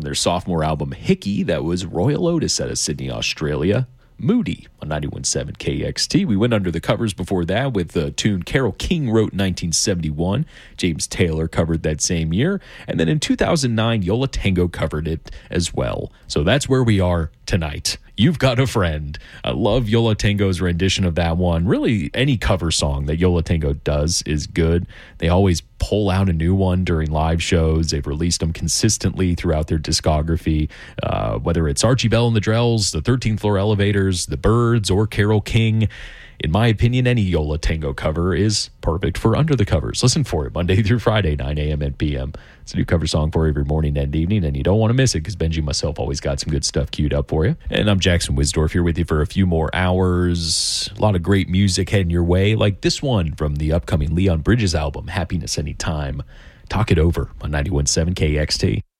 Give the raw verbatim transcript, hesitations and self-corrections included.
their sophomore album Hickey, that was Royal Otis out of Sydney, Australia. Moody on ninety-one point seven K X T. We went under the covers before that with the tune Carole King wrote in nineteen seventy-one. James Taylor covered that same year. And then in two thousand nine, Yo La Tengo covered it as well. So that's where we are tonight. You've Got a Friend. I love Yo La Tengo's rendition of that one. Really, any cover song that Yo La Tengo does is good. They always pull out a new one during live shows. They've released them consistently throughout their discography, uh, whether it's Archie Bell and the Drells, the thirteenth Floor Elevators, the Byrds, or Carole King. In my opinion, any Yo La Tengo cover is perfect for Under the Covers. Listen for it Monday through Friday, nine a.m. and p m. It's a new cover song for every morning and evening, and you don't want to miss it because Benji and myself always got some good stuff queued up for you. And I'm Jackson Wisdorf here with you for a few more hours. A lot of great music heading your way, like this one from the upcoming Leon Bridges album, Happiness Anytime. Talk it over on ninety-one point seven K X T.